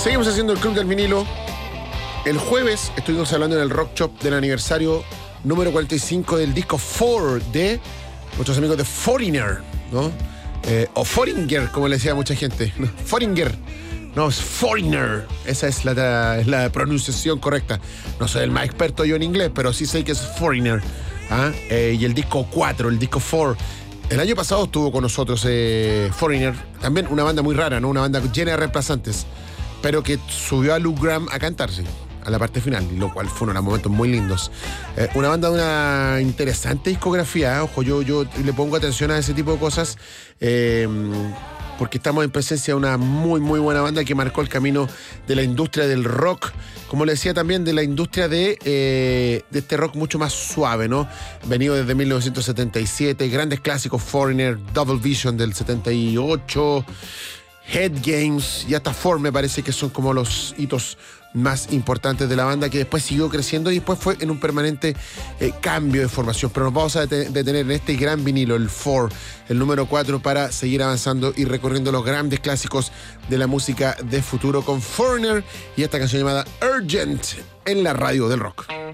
Seguimos haciendo el Club del Vinilo. El jueves estuvimos hablando en el Rock Shop del aniversario número 45 del disco 4 de nuestros amigos de Foreigner, ¿no? O Foreigner, como le decía a mucha gente. Foreigner. No, es Foreigner. Esa es la pronunciación correcta. No soy el más experto yo en inglés, pero sí sé que es Foreigner. Y el disco 4, el disco 4. El año pasado estuvo con nosotros Foreigner. También una banda muy rara, ¿no? Una banda llena de reemplazantes. Pero que subió a Luke Graham a cantarse a la parte final, lo cual fue uno de los momentos muy lindos. Una banda de una interesante discografía, ojo, yo le pongo atención a ese tipo de cosas, porque estamos en presencia de una muy, muy buena banda que marcó el camino de la industria del rock, como le decía también, de la industria de este rock mucho más suave, ¿no? Venido desde 1977, grandes clásicos, Foreigner, Double Vision del 78... Head Games y hasta Ford me parece que son como los hitos más importantes de la banda, que después siguió creciendo y después fue en un permanente cambio de formación. Pero nos vamos a detener en este gran vinilo, el 4, el número 4, para seguir avanzando y recorriendo los grandes clásicos de la música de futuro con Foreigner y esta canción llamada Urgent en la radio del rock.